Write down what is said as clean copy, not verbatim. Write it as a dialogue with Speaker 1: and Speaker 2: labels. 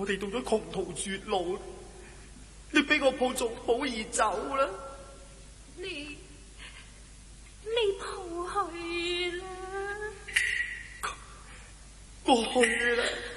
Speaker 1: 哋到咗窮途絕路，你俾我抱仲寶兒走啦。
Speaker 2: 你抱去啦。
Speaker 1: 我去啦。